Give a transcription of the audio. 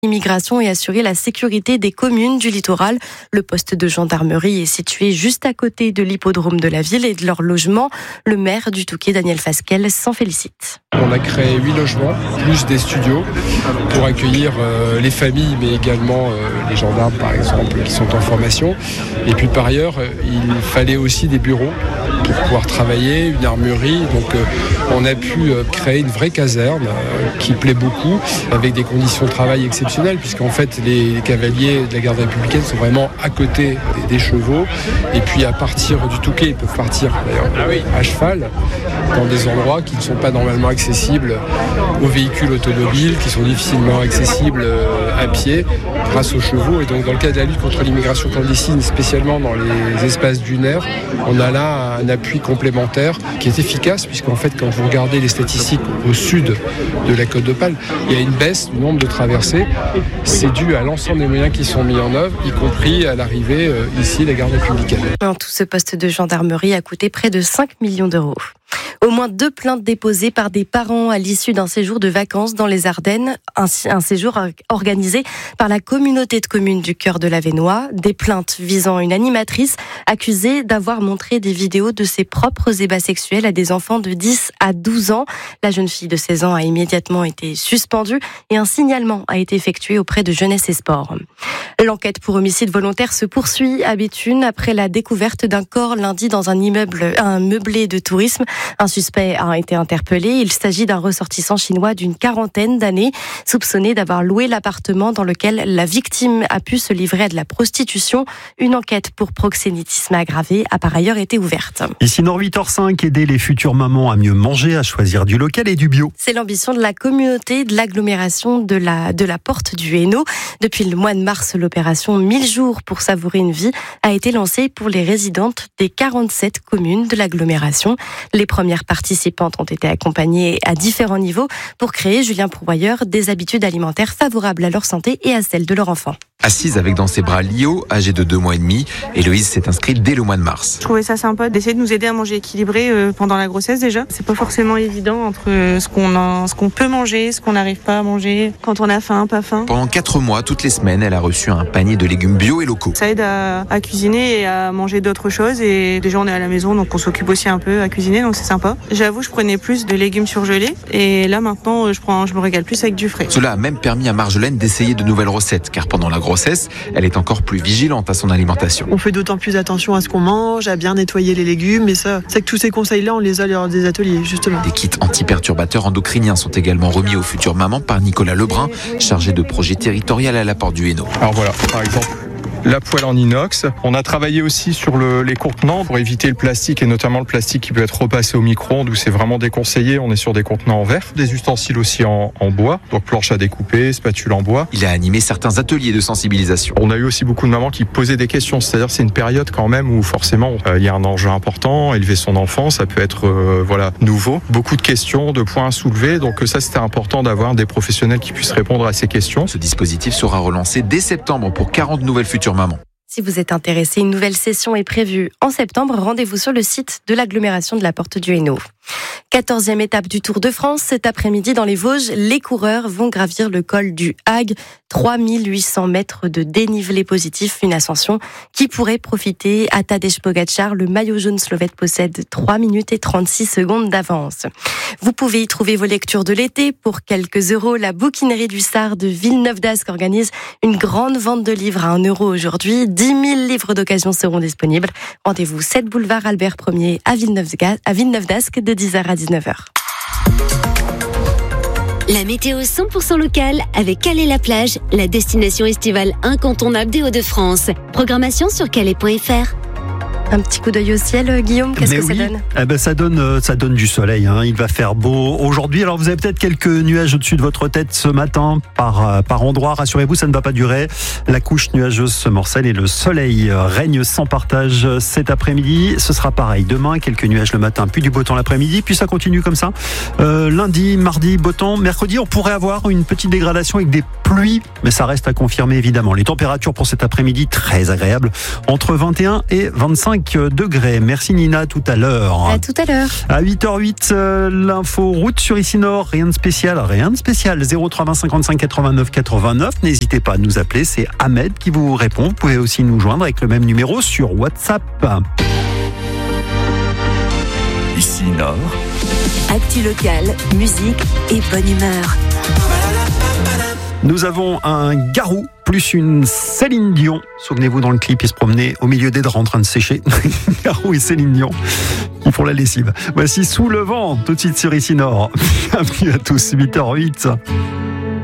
l'immigration et assurer la sécurité des communes du littoral. Le poste de gendarmerie est situé juste à côté de l'hippodrome de la ville et de leur logement. Le maire du Touquet, Daniel Fasquelle, s'en félicite. On a créé 8 logements, plus des studios, pour accueillir les familles, mais également les gendarmes, par exemple, qui sont en formation. Et puis par ailleurs, il fallait aussi des bureaux pour pouvoir travailler, une armurerie. Donc on a pu créer une vraie caserne qui plaît beaucoup, avec des conditions de travail exceptionnelles, puisqu'en fait les cavaliers de la garde républicaine sont vraiment à côté des chevaux. Et puis à partir du Touquet, ils peuvent partir d'ailleurs à cheval, dans des endroits qui ne sont pas normalement accessibles aux véhicules automobiles, qui sont difficilement accessibles à pied grâce aux chevaux. Et donc dans le cadre de la lutte contre l'immigration clandestine, spécialement dans les espaces dunaires, on a là un appui complémentaire qui est efficace, puisqu'en fait quand vous regardez les statistiques au sud de la Côte d'Opale, il y a une baisse du nombre de traversées. C'est dû à l'ensemble des moyens qui sont mis en œuvre, y compris à l'arrivée ici, la garde républicaine. Tout ce poste de gendarmerie a coûté près de 5 millions d'euros. Au moins 2 plaintes déposées par des parents à l'issue d'un séjour de vacances dans les Ardennes, un séjour organisé par la communauté de communes du Cœur de l'Avesnois. Des plaintes visant une animatrice accusée d'avoir montré des vidéos de ses propres ébats sexuels à des enfants de 10 à 12 ans. La jeune fille de 16 ans a immédiatement été suspendue et un signalement a été effectué auprès de Jeunesse et Sport. L'enquête pour homicide volontaire se poursuit à Béthune après la découverte d'un corps lundi dans un meublé de tourisme. Un suspect a été interpellé. Il s'agit d'un ressortissant chinois d'une quarantaine d'années, soupçonné d'avoir loué l'appartement dans lequel la victime a pu se livrer à de la prostitution. Une enquête pour proxénétisme aggravé a par ailleurs été ouverte. Ici Nord 8h05, aider les futures mamans à mieux manger, à choisir du local et du bio. C'est l'ambition de la communauté de l'agglomération de la Porte du Hainaut. Depuis le mois de mars, l'opération 1000 jours pour savourer une vie a été lancée pour les résidentes des 47 communes de l'agglomération. Les premières participantes ont été accompagnées à différents niveaux pour créer, Julien Pourvoyeur, des habitudes alimentaires favorables à leur santé et à celle de leur enfant. Assise avec dans ses bras Lio, âgée de 2 mois et demi, Héloïse s'est inscrite dès le mois de mars. Je trouvais ça sympa d'essayer de nous aider à manger équilibré pendant la grossesse déjà. C'est pas forcément évident entre ce qu'on peut manger, ce qu'on n'arrive pas à manger, quand on a faim, pas faim. Pendant 4 mois, toutes les semaines, elle a reçu un panier de légumes bio et locaux. Ça aide à cuisiner et à manger d'autres choses, et déjà on est à la maison donc on s'occupe aussi un peu à cuisiner, donc c'est sympa. J'avoue, je prenais plus de légumes surgelés et là maintenant je me régale plus avec du frais. Cela a même permis à Marjolaine d'essayer de nouvelles recettes, car pendant la grossesse, elle est encore plus vigilante à son alimentation. On fait d'autant plus attention à ce qu'on mange, à bien nettoyer les légumes, et ça, c'est que tous ces conseils-là, on les a lors des ateliers, justement. Des kits antiperturbateurs endocriniens sont également remis aux futures mamans par Nicolas Lebrun, chargé de projet territorial à la Porte du Hainaut. Alors voilà, par exemple, la poêle en inox. On a travaillé aussi sur les contenants pour éviter le plastique, et notamment le plastique qui peut être repassé au micro-ondes, où c'est vraiment déconseillé. On est sur des contenants en verre, des ustensiles aussi en bois, donc planche à découper, spatule en bois. Il a animé certains ateliers de sensibilisation. On a eu aussi beaucoup de mamans qui posaient des questions, c'est-à-dire c'est une période quand même où forcément il y a un enjeu important, élever son enfant, ça peut être nouveau. Beaucoup de questions, de points à soulever, donc ça c'était important d'avoir des professionnels qui puissent répondre à ces questions. Ce dispositif sera relancé dès septembre pour 40 nouvelles futures mamans. Si vous êtes intéressé, une nouvelle session est prévue en septembre. Rendez-vous sur le site de l'agglomération de la Porte du Hainaut. 14e étape du Tour de France. Cet après-midi, dans les Vosges, les coureurs vont gravir le col du Hague. 3800 mètres de dénivelé positif, une ascension qui pourrait profiter à Tadej Pogačar. Le maillot jaune slovène possède 3 minutes et 36 secondes d'avance. Vous pouvez y trouver vos lectures de l'été. Pour quelques euros, la bouquinerie du Sard de Villeneuve-d'Ascq organise une grande vente de livres à 1 euro aujourd'hui. 10 000 livres d'occasion seront disponibles. Rendez-vous 7 boulevard Albert Ier à Villeneuve-d'Ascq de 10h à 19h. La météo 100% locale avec Calais-la-Plage, la destination estivale incontournable des Hauts-de-France. Programmation sur calais.fr. Un petit coup d'œil au ciel, Guillaume, qu'est-ce que ça donne ? Ça donne du soleil, hein. Il va faire beau aujourd'hui. Alors vous avez peut-être quelques nuages au-dessus de votre tête ce matin par endroit. Rassurez-vous, ça ne va pas durer. La couche nuageuse se morcelle et le soleil règne sans partage cet après-midi. Ce sera pareil demain, quelques nuages le matin, puis du beau temps l'après-midi, puis ça continue comme ça. Lundi, mardi, beau temps. Mercredi, on pourrait avoir une petite dégradation avec des pluies, mais ça reste à confirmer évidemment. Les températures pour cet après-midi, très agréables, entre 21 et 25 5 degrés. Merci Nina, tout à l'heure. À tout à l'heure. À 8h08, l'info route sur ici Nord. Rien de spécial. 03 55 89 89. N'hésitez pas à nous appeler. C'est Ahmed qui vous répond. Vous pouvez aussi nous joindre avec le même numéro sur WhatsApp. Ici Nord. Actu locale, musique et bonne humeur. Nous avons un garou plus une Céline Dion. Souvenez-vous, dans le clip, il se promenait au milieu des draps en train de sécher. Garou et Céline Dion qui font la lessive. Voici Sous le vent, tout de suite sur ici Nord. Bienvenue à tous, 8h08.